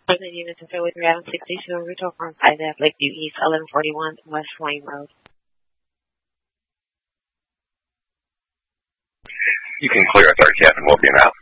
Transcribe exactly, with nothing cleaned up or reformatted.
Present units are with Route sixty-two and Retail Farm five F, Lakeview East, eleven forty-one West Swain Road. You can clear authority, Captain. We'll be out.